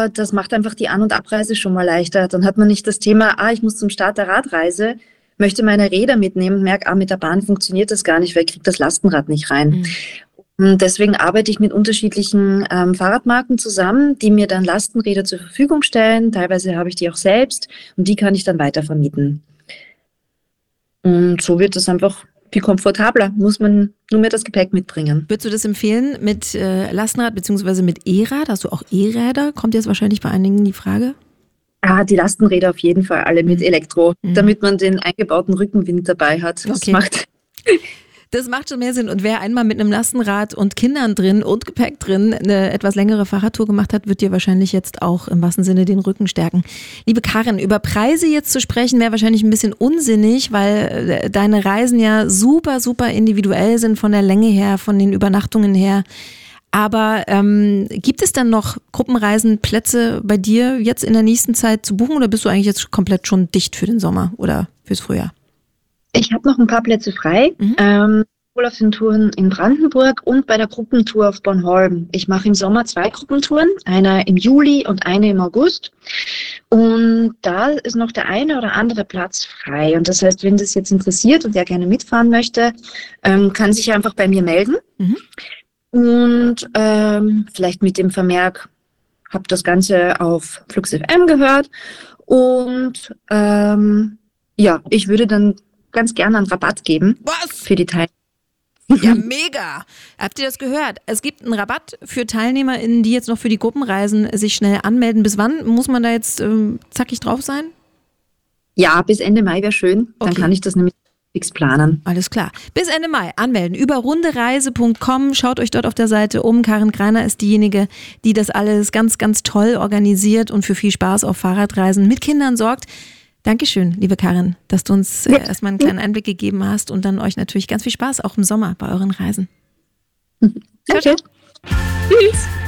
das macht einfach die An- und Abreise schon mal leichter. Dann hat man nicht das Thema, ich muss zum Start der Radreise, möchte meine Räder mitnehmen und merke, mit der Bahn funktioniert das gar nicht, weil ich kriege das Lastenrad nicht rein. Und deswegen arbeite ich mit unterschiedlichen Fahrradmarken zusammen, die mir dann Lastenräder zur Verfügung stellen. Teilweise habe ich die auch selbst und die kann ich dann weitervermieten. Und so wird es einfach viel komfortabler, muss man nur mehr das Gepäck mitbringen. Würdest du das empfehlen mit Lastenrad bzw. mit E-Rad? Hast du auch E-Räder? Kommt jetzt wahrscheinlich bei einigen die Frage. Die Lastenräder auf jeden Fall alle mit Elektro, damit man den eingebauten Rückenwind dabei hat. Das macht schon mehr Sinn. Und wer einmal mit einem Lastenrad und Kindern drin und Gepäck drin eine etwas längere Fahrradtour gemacht hat, wird dir wahrscheinlich jetzt auch im wahrsten Sinne den Rücken stärken. Liebe Karin, über Preise jetzt zu sprechen, wäre wahrscheinlich ein bisschen unsinnig, weil deine Reisen ja super, super individuell sind von der Länge her, von den Übernachtungen her. Aber gibt es dann noch Gruppenreisenplätze bei dir jetzt in der nächsten Zeit zu buchen oder bist du eigentlich jetzt komplett schon dicht für den Sommer oder fürs Frühjahr? Ich habe noch ein paar Plätze frei, sowohl auf den Touren in Brandenburg und bei der Gruppentour auf Bornholm. Ich mache im Sommer 2 Gruppentouren, eine im Juli und eine im August. Und da ist noch der eine oder andere Platz frei. Und das heißt, wenn das jetzt interessiert und der gerne mitfahren möchte, kann sich einfach bei mir melden. Und vielleicht mit dem Vermerk, habe das Ganze auf Flux FM gehört. Und ich würde dann ganz gerne einen Rabatt geben. Was? Für die Teilnehmer. Ja, mega. Habt ihr das gehört? Es gibt einen Rabatt für TeilnehmerInnen, die jetzt noch für die Gruppenreisen sich schnell anmelden. Bis wann muss man da jetzt zackig drauf sein? Ja, bis Ende Mai wäre schön. Dann kann ich das nämlich fix planen. Alles klar. Bis Ende Mai anmelden über rundereise.com. Schaut euch dort auf der Seite um. Karin Greiner ist diejenige, die das alles ganz, ganz toll organisiert und für viel Spaß auf Fahrradreisen mit Kindern sorgt. Dankeschön, liebe Karin, dass du uns erstmal einen kleinen Einblick gegeben hast und dann euch natürlich ganz viel Spaß auch im Sommer bei euren Reisen. Danke. Tschüss.